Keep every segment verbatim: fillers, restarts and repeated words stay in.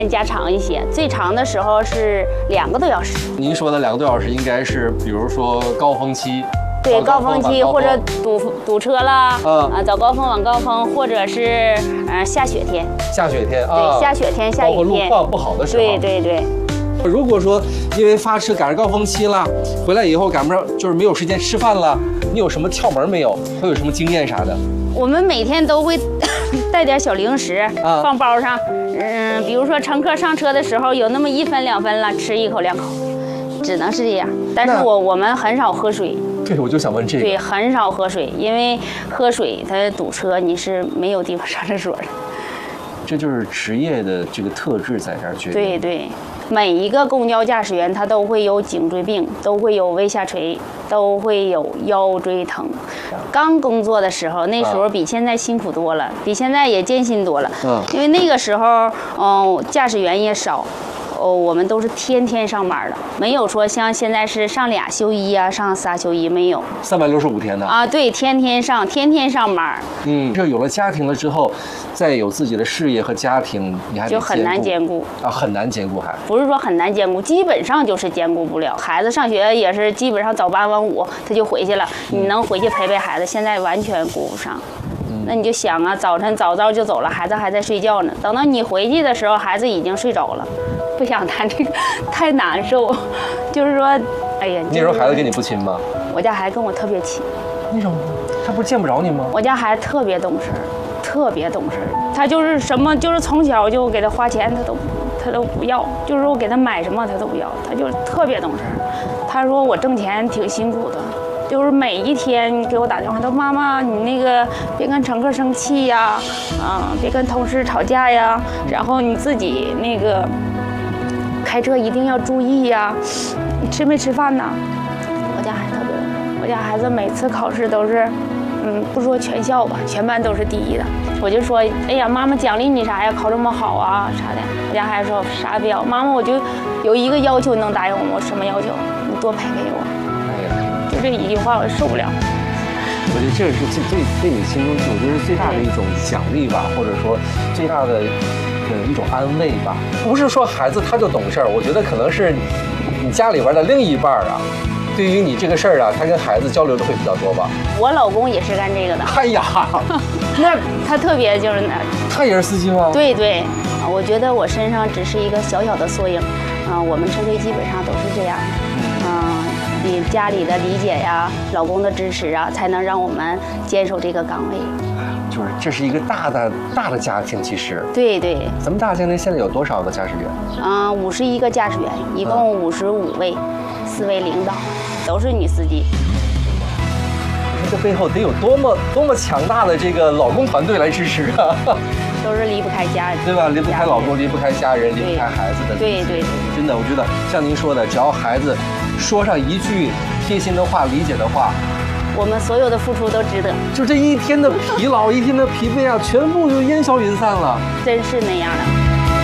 加长一些，最长的时候是两个多小时。 您说的两个多小时，应该是比如说高峰期。 对，高峰期或者堵堵车了， 嗯啊，早高峰晚高峰，或者是呃下雪天， 下雪天啊， 对，下雪天下雨天， 包括路况不好的时候， 对对对。 如果说因为发车赶上高峰期了，回来以后赶不上，就是没有时间吃饭了，你有什么窍门没有？会有什么经验啥的？ 我们每天都会带点小零食， 啊、 放包上，嗯，比如说乘客上车的时候有那么一分两分了，吃一口两口，只能是这样。但是我我们很少喝水。 对，我就想问这个。 对，很少喝水，因为喝水它堵车，你是没有地方上厕所的。 这就是职业的这个特质在这儿决定。 对对，每一个公交驾驶员他都会有颈椎病，都会有胃下垂，都会有腰椎疼。刚工作的时候，那时候比现在辛苦多了，比现在也艰辛多了。嗯，因为那个时候，嗯，驾驶员也少。 哦，我们都是天天上班的，没有说像现在是上俩休一啊，上仨休一没有。 三百六十五天呢？ 啊，对，天天上，天天上班。 嗯，这有了家庭了之后，再有自己的事业和家庭，你还得就很难兼顾啊，很难兼顾还。 不是说很难兼顾，基本上就是兼顾不了。孩子上学也是基本上早八晚五他就回去了，你能回去陪陪孩子，现在完全顾不上。 那你就想啊，早晨早早就走了，孩子还在睡觉呢。等到你回去的时候，孩子已经睡着了。不想谈这个，太难受。就是说，哎呀， 那时候孩子跟你不亲吗？ 我家孩子跟我特别亲。 为什么？他不是见不着你吗？ 我家孩子特别懂事，特别懂事。他就是什么，就是从小就给他花钱，他都他都不要。就是我给他买什么，他都不要。他就是特别懂事。他说我挣钱挺辛苦的。 就是每一天给我打电话，他说妈妈，你那个别跟乘客生气呀，啊，别跟同事吵架呀，然后你自己那个开车一定要注意呀。你吃没吃饭呢？我家孩子特别懂，我家孩子每次考试都是，嗯，不说全校吧，全班都是第一的。我就说，哎呀，妈妈奖励你啥呀？考这么好啊啥的。我家孩子说啥也不要，妈妈我就有一个要求，能答应我？我什么要求？你多陪陪我。 就这一句话，我受不了。 我觉得这是最最对你心中，我觉得是最大的一种奖励吧，或者说最大的呃一种安慰吧。不是说孩子他就懂事儿，我觉得可能是你家里边的另一半啊，对于你这个事儿啊，他跟孩子交流的会比较多吧。 我老公也是干这个的。 哎呀，那他特别就是那。 他也是司机吗？ 对对，啊，我觉得我身上只是一个小小的缩影，啊，我们车队基本上都是这样，嗯。 你家里的理解呀，老公的支持啊，才能让我们坚守这个岗位。 就是这是一个大的大的家庭，其实。 对对。 咱们大家庭现在有多少个驾驶员？ 嗯，五十一个驾驶员，一共五十五位，四位领导，都是女司机。 这背后得有多么多么强大的这个老公团队来支持啊！ 都是离不开家人， 对吧？离不开老公，离不开家人，离不开孩子的。 对对对。 真的，我觉得像您说的，只要孩子 说上一句贴心的话、理解的话， 我们所有的付出都值得。 就这一天的疲劳、一天的疲惫啊，全部就烟消云散了。 真是那样的。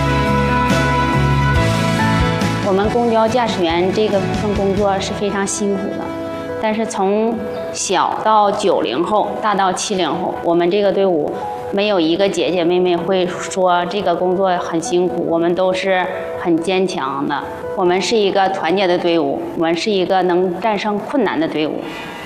我们公交驾驶员这个部分工作是非常辛苦的，但是从小到九零后，大到七零后，我们这个队伍没有一个姐姐妹妹会说这个工作很辛苦，我们都是很坚强的。 我们是一个团结的队伍，我们是一个能战胜困难的队伍。